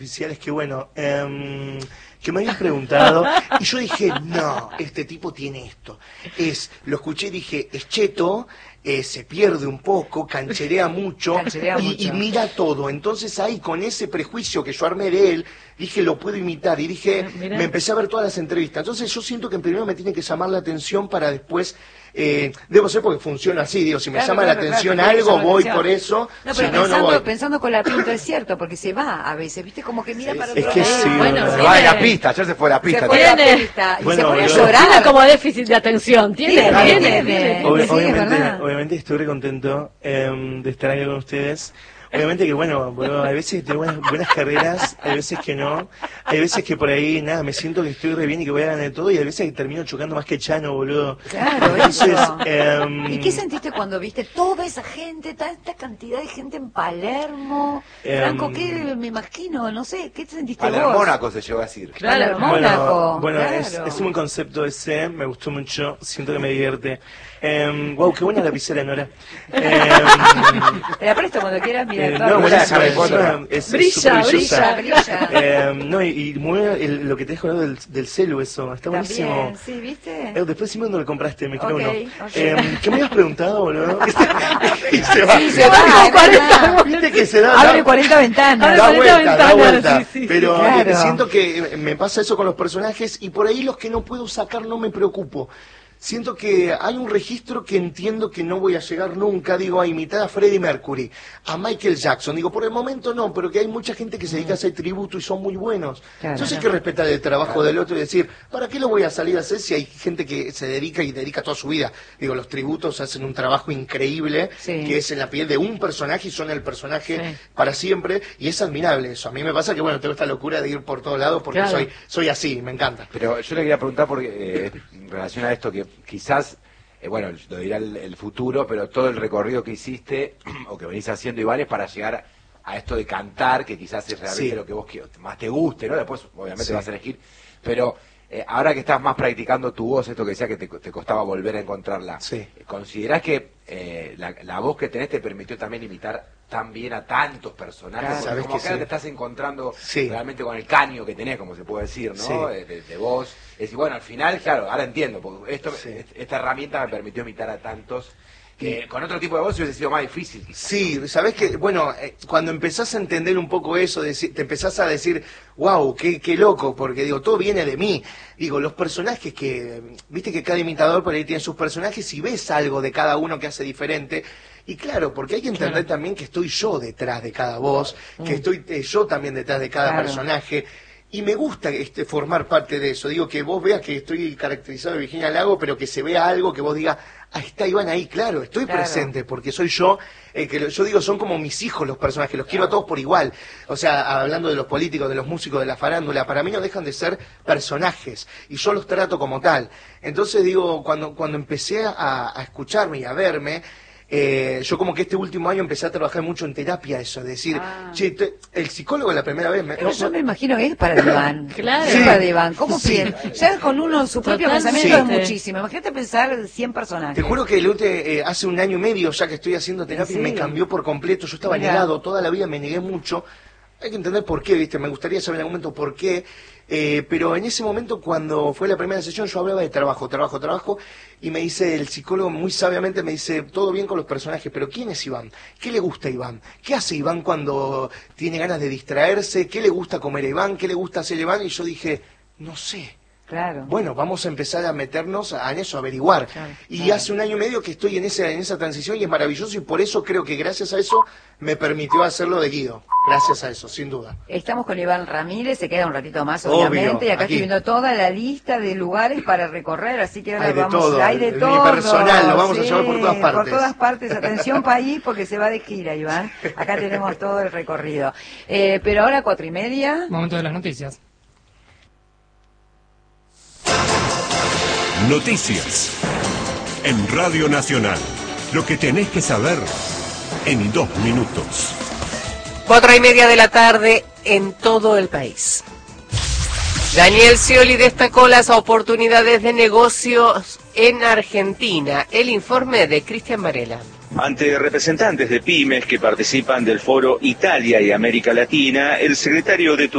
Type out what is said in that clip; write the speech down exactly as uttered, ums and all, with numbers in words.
Oficiales que bueno, eh, que me habían preguntado y yo dije, no, este tipo tiene esto. Es, lo escuché y dije, es cheto, eh, se pierde un poco, cancherea mucho, cancherea y, mucho y mira todo. Entonces ahí con ese prejuicio que yo armé de él, dije, lo puedo imitar. Y dije, Mirá. me empecé a ver todas las entrevistas. Entonces yo siento que primero me tiene que llamar la atención para después... Eh, debo ser porque funciona así, digo, si me Claro, llama claro, la atención claro, algo, llama voy atención. por eso, No, si pero no, pensando, no voy. pensando con la pinta es cierto, porque se va a veces, ¿viste? Como que mira Sí, para sí. otro Es que lado. sí, bueno, bueno, Se sí, va de la tiene- pista, ya se fue de la pista. se fue de la Tiene- pista y Bueno, se pone a yo- llorar. Tiene como déficit de atención, tiene, Tiene, tiene, tiene, tiene. Ob- sí, es obviamente, verdad. obviamente estoy re contento eh, de estar aquí con ustedes. Obviamente que bueno, bueno, hay veces que tengo buenas, buenas carreras, hay veces que no, hay veces que por ahí, nada, me siento que estoy re bien y que voy a ganar todo, y hay veces que termino chocando más que Chano, boludo. Claro, Entonces, eso. em, ¿Y qué sentiste cuando viste toda esa gente, tanta cantidad de gente en Palermo? Em, Franco, ¿qué me imagino? No sé, ¿qué sentiste Palermo, vos? Mónaco se llegó a decir. Claro, Bueno, Mónaco. bueno, claro. es, es un concepto ese, me gustó mucho, siento que me divierte. Eh, wow, qué buena lapicera, Nora. Eh, Te la presto cuando quieras, mira. eh, todo no, lo- buenísima, Harry es Potter. una- es- es Brilla, súper brillosa. brilla, brilla. Eh, no, y, y muy bien el- lo que te dejo hablando del, del celu, eso, está buenísimo. También, sí, ¿viste? Eh, después decime dónde lo compraste, me quiero Ok, uno. ok. Eh, ¿Qué me habías preguntado, boludo? y se va. Sí, se va, es verdad. Viste que se da, Abre da- cuarenta ventanas. Abre da cuarenta vuelta, da ventanas, vuelta. sí, sí, Pero sí. Claro. eh, siento que me pasa eso con los personajes y por ahí los que no puedo sacar no me preocupo. Siento que hay un registro que entiendo que no voy a llegar nunca, digo, a imitar a Freddie Mercury, a Michael Jackson. Digo, por el momento no, pero que hay mucha gente que se dedica a hacer tributo y son muy buenos. Claro. Entonces hay que respetar el trabajo del otro y decir, ¿para qué lo voy a salir a hacer si hay gente que se dedica y dedica toda su vida? Digo, los tributos hacen un trabajo increíble, Sí. que es en la piel de un personaje y son el personaje Sí. para siempre, y es admirable eso. A mí me pasa que, bueno, tengo esta locura de ir por todos lados porque Claro. soy soy así, me encanta. Pero yo le quería preguntar, porque eh, en relación a esto, que quizás, eh, bueno, lo dirá el, el futuro, pero todo el recorrido que hiciste, o que venís haciendo, Iván, es para llegar a esto de cantar, que quizás es realmente Sí. lo que vos que- más te guste, ¿no? Después, obviamente, Sí. vas a elegir, pero eh, ahora que estás más practicando tu voz, esto que decía que te, te costaba volver a encontrarla, Sí. ¿considerás que eh, la, la voz que tenés te permitió también imitar tan bien a tantos personajes? Claro, Porque sabés como que que ahora sí. te estás encontrando Sí. realmente con el caño que tenés, como se puede decir, ¿no? Sí. De, de- de voz. Es decir, bueno, al final, claro, ahora entiendo, porque esto, Sí. esta herramienta me permitió imitar a tantos que con otro tipo de voz hubiese sido más difícil, quizás. Sí, sabés que, bueno, eh, cuando empezás a entender un poco eso, deci- te empezás a decir, wow, qué, qué loco, porque digo, todo viene de mí. Digo, los personajes que, viste que cada imitador por ahí tiene sus personajes y ves algo de cada uno que hace diferente. Y claro, porque hay que entender también que estoy yo detrás de cada voz, que estoy eh, yo también detrás de cada Claro. personaje. Y me gusta este, formar parte de eso. Digo, que vos veas que estoy caracterizado de Virginia Lago, pero que se vea algo que vos digas, ahí está Iván ahí, claro, estoy Claro. presente, porque soy yo, eh, que lo- yo digo, son como mis hijos los personajes, los quiero a todos por igual. O sea, hablando de los políticos, de los músicos, de la farándula, para mí no dejan de ser personajes, y yo los trato como tal. Entonces digo, cuando, cuando empecé a, a escucharme y a verme, eh, yo como que este último año empecé a trabajar mucho en terapia eso, de decir, Ah. che, te- el psicólogo la primera vez me... Pero no- yo me imagino que es para el Iván. Claro. Es Sí. para el Iván. ¿Cómo Sí. piensa? Ya con uno, su propio Totalmente. pensamiento es Sí. muchísimo. Imagínate pensar cien personajes. Te juro que el UTE, eh, hace un año y medio ya que estoy haciendo terapia y me serio? cambió por completo. Yo estaba Mirá. negado, toda la vida me negué mucho. Hay que entender por qué, ¿viste? Me gustaría saber en algún momento por qué. Eh, pero en ese momento, cuando fue la primera sesión, yo hablaba de trabajo, trabajo, trabajo. Y me dice el psicólogo muy sabiamente, me dice, todo bien con los personajes, pero ¿quién es Iván? ¿Qué le gusta a Iván? ¿Qué hace Iván cuando tiene ganas de distraerse? ¿Qué le gusta comer a Iván? ¿Qué le gusta hacer a Iván? Y yo dije, no sé. Claro. Bueno, vamos a empezar a meternos a- en eso, a averiguar. Claro, y claro. hace un año y medio que estoy en esa, en esa transición y es maravilloso y por eso creo que gracias a eso me permitió hacerlo de Guido. Gracias a eso, sin duda. Estamos con Iván Ramírez, se queda un ratito más, Obvio, obviamente, y acá aquí. estoy viendo toda la lista de lugares para recorrer, así que ahora Hay de vamos, todo, hay de el todo. unipersonal, lo vamos a sí, llevar por todas partes. Por todas partes, atención país, porque se va de gira, Iván. Acá tenemos todo el recorrido. Eh, pero ahora cuatro y media. Momento de las noticias. Noticias. En Radio Nacional. Lo que tenés que saber en dos minutos. Cuatro y media de la tarde en todo el país. Daniel Scioli destacó las oportunidades de negocios en Argentina. El informe de Cristian Varela. Ante representantes de pymes que participan del foro Italia y América Latina, el secretario de Turismo